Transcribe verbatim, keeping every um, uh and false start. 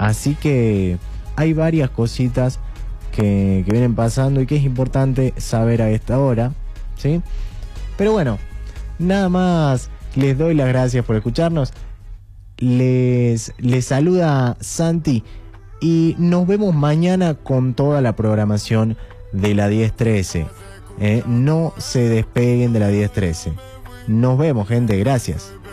Así que hay varias cositas que, que vienen pasando y que es importante saber a esta hora, ¿sí? Pero bueno, nada más, les doy las gracias por escucharnos. Les, les saluda Santi y nos vemos mañana con toda la programación de la diez trece. ¿eh? No se despeguen de la diez trece. Nos vemos, gente, gracias.